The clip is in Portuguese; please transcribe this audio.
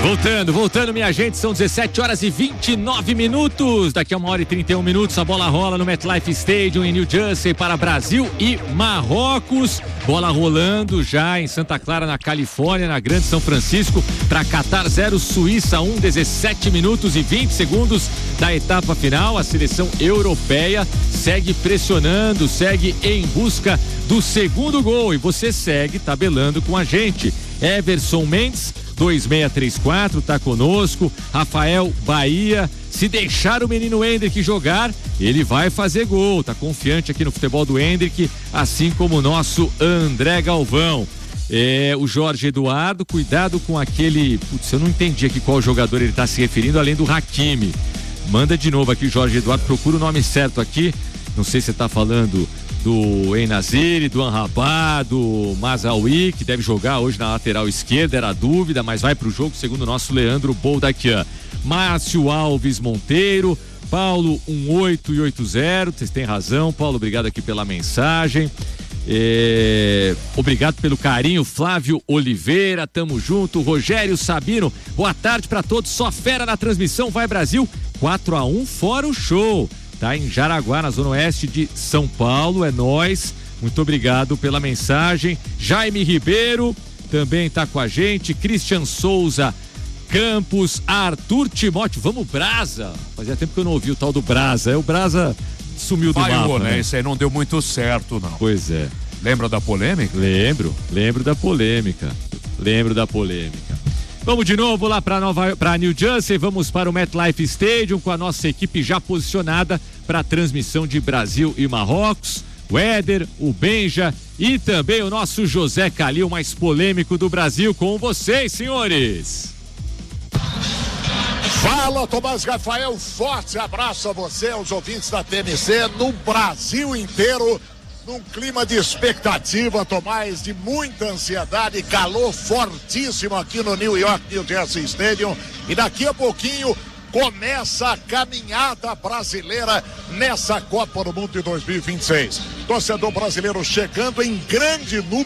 Voltando, minha gente, são 17 horas e 29 minutos. Daqui a 1 hora e 31 minutos, a bola rola no MetLife Stadium em New Jersey para Brasil e Marrocos. Bola rolando já em Santa Clara, na Califórnia, na Grande São Francisco, para Catar 0, Suíça 1, 17 minutos e 20 segundos da etapa final. A seleção europeia segue pressionando, segue em busca do segundo gol e você segue tabelando com a gente. Everson Mendes 2634, tá conosco. Rafael Bahia, se deixar o menino Hendrick jogar, ele vai fazer gol, tá confiante aqui no futebol do Hendrick, assim como o nosso André Galvão. O Jorge Eduardo, cuidado com aquele, eu não entendi aqui qual jogador ele tá se referindo, além do Hakimi. Manda de novo aqui, Jorge Eduardo, procura o nome certo aqui, não sei se você tá falando do Enaziri, do Anrabá, do Mazawi, que deve jogar hoje na lateral esquerda, era a dúvida, mas vai pro jogo, segundo o nosso Leandro Boldaquian. Márcio Alves Monteiro, Paulo 1880, vocês têm razão, Paulo, obrigado aqui pela mensagem. Obrigado pelo carinho, Flávio Oliveira, tamo junto. Rogério Sabino, boa tarde pra todos, só fera na transmissão, vai Brasil, 4-1 fora o show. Tá em Jaraguá, na zona oeste de São Paulo, é nóis, muito obrigado pela mensagem. Jaime Ribeiro também tá com a gente, Christian Souza Campos, Arthur Timóteo, vamos Brasa, fazia tempo que eu não ouvi o tal do Brasa, o Brasa sumiu do mapa, né? Esse aí não deu muito certo, não. Pois é. Lembra da polêmica? Lembro da polêmica. Vamos de novo lá para New Jersey, vamos para o MetLife Stadium com a nossa equipe já posicionada para a transmissão de Brasil e Marrocos. O Éder, o Benja e também o nosso José Calil, mais polêmico do Brasil, com vocês, senhores. Fala, Tomás Rafael, forte abraço a você, aos ouvintes da TNC, no Brasil inteiro. Num clima de expectativa, Tomás, de muita ansiedade, calor fortíssimo aqui no New Jersey Stadium. E daqui a pouquinho começa a caminhada brasileira nessa Copa do Mundo de 2026. Torcedor brasileiro chegando em grande número